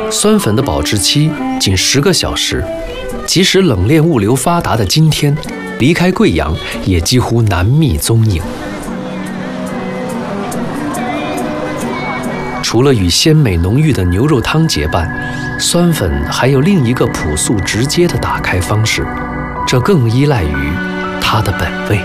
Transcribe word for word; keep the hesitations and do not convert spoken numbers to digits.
酸粉的保质期仅十个小时，即使冷链物流发达的今天，离开贵阳也几乎难觅踪影。除了与鲜美浓郁的牛肉汤结伴，酸粉还有另一个朴素直接的打开方式，这更依赖于它的本味。